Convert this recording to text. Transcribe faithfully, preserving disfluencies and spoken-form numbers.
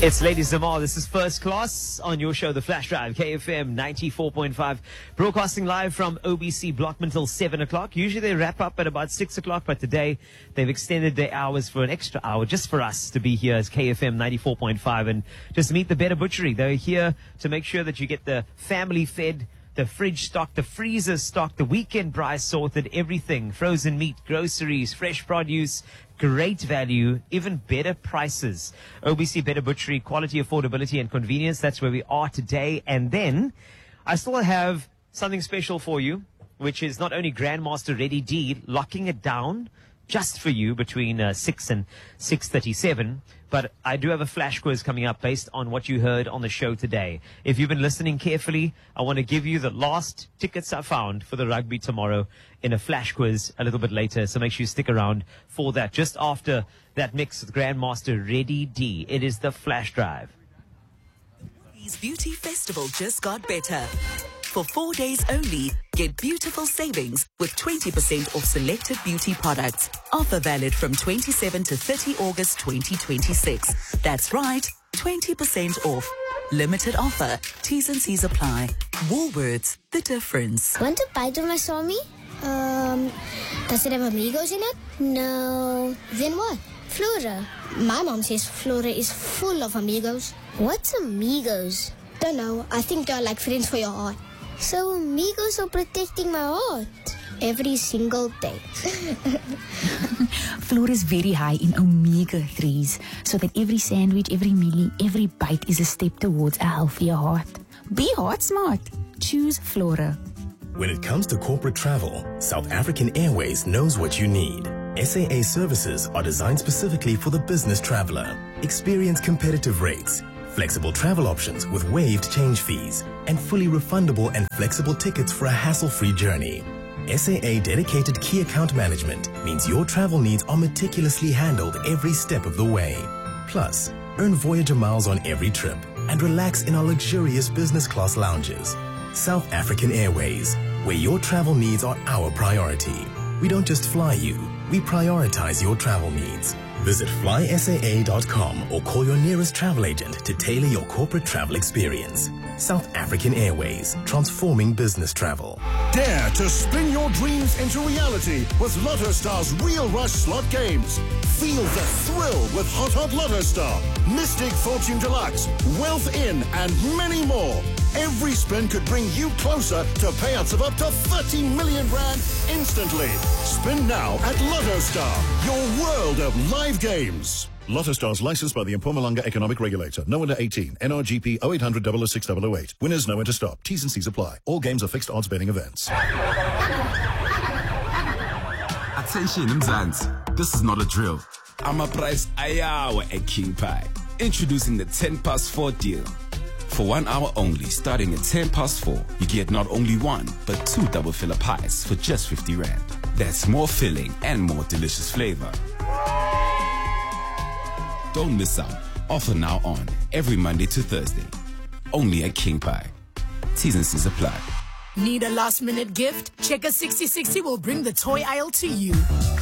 It's Ladies Zamar. This is First Class on your show, The Flash Drive, K F M ninety-four point five, broadcasting live from O B C Blockman till seven o'clock. Usually they wrap up at about six o'clock, but today they've extended their hours for an extra hour just for us to be here as K F M ninety-four point five and just meet the Better Butchery. They're here to make sure that you get the family fed, the fridge stocked, the freezer stocked, the weekend price sorted, everything. Frozen meat, groceries, fresh produce, great value, even better prices. O B C Better Butchery, quality, affordability, and convenience. That's where we are today. And then I still have something special for you, which is not only Grandmaster Ready D locking it down just for you between uh, six and six thirty-seven. But I do have a flash quiz coming up based on what you heard on the show today. If you've been listening carefully, I want to give you the last tickets I found for the rugby tomorrow in a flash quiz a little bit later. So make sure you stick around for that. Just after that mix with Grandmaster Ready D, it is the Flash Drive. Beauty Festival just got better. For four days only, get beautiful savings with twenty percent off selected beauty products. Offer valid from twenty-seventh to thirtieth August twenty twenty-six. That's right, twenty percent off. Limited offer. T's and C's apply. Woolworths, the difference. Want to bite of my Somi? Um, does it have amigos in it? No. Then what? Flora. My mom says Flora is full of amigos. What's amigos? Don't know. I think they're like friends for your heart. So amigos are protecting my heart every single day. Flora is very high in omega threes, so that every sandwich, every mealie, every bite is a step towards a healthier heart. Be heart smart. Choose Flora. When it comes to corporate travel, South African Airways knows what you need. S A A services are designed specifically for the business traveler. Experience competitive rates, flexible travel options with waived change fees, and fully refundable and flexible tickets for a hassle-free journey. S A A dedicated key account management means your travel needs are meticulously handled every step of the way. Plus, earn Voyager miles on every trip and relax in our luxurious business class lounges. South African Airways, where your travel needs are our priority. We don't just fly you, we prioritize your travel needs. Visit fly S A A dot com or call your nearest travel agent to tailor your corporate travel experience. South African Airways, transforming business travel. Dare to spin your dreams into reality with Lotto Star's Real Rush slot games. Feel the thrill with Hot Hot Lotto Star, Mystic Fortune Deluxe, Wealth In, and many more. Every spin could bring you closer to payouts of up to thirty million rand instantly. Spin now at Lotto Star, your world of live games. Lotto Star's licensed by the Mpumalanga Economic Regulator. No under eighteen. N R G P oh eight hundred, double oh six, double oh eight. Winners know when to stop. T's and C's apply. All games are fixed odds betting events. Attention, Mzansi. This is not a drill. I'm a price ayawa at King Pie. Introducing the ten past four deal. For one hour only, starting at ten past four, you get not only one, but two double filler pies for just fifty rand. That's more filling and more delicious flavor. Don't miss out. Offer now on every Monday to Thursday. Only at King Pie. T's and C's apply. Need a last minute gift? Checker sixty sixty will bring the toy aisle to you.